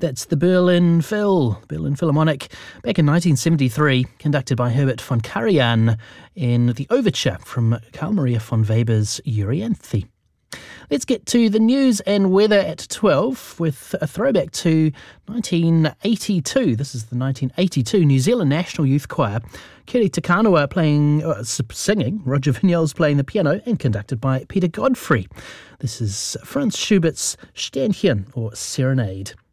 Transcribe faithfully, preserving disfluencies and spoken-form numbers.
That's the Berlin Phil, Berlin Philharmonic, back in nineteen seventy-three, conducted by Herbert von Karajan in the overture from Carl Maria von Weber's Euryanthe. Let's get to the news and weather at twelve with a throwback to nineteen eighty-two. This is the nineteen eighty-two New Zealand National Youth Choir. Kiri Takanawa playing, uh, singing, Roger Vignals playing the piano, and conducted by Peter Godfrey. This is Franz Schubert's Sternchen, or Serenade.